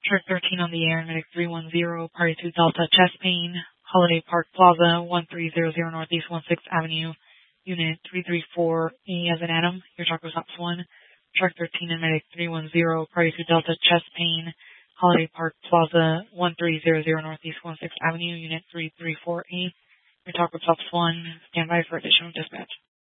Truck 13 on the air, medic 310, party to Delta, chest pain, Holiday Park Plaza, 1300 Northeast 16th Avenue, unit 334A as in Adam, your truck was ops 1. Truck 13 and medic 310, party to Delta, chest pain, Holiday Park Plaza, 1300 Northeast 16th Avenue, unit 334A, your truck was ops 1. Stand by for additional dispatch.